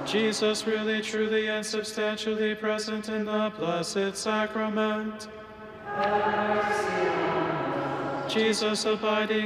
Jesus, really, truly, and substantially present in the Blessed Sacrament. Jesus, abiding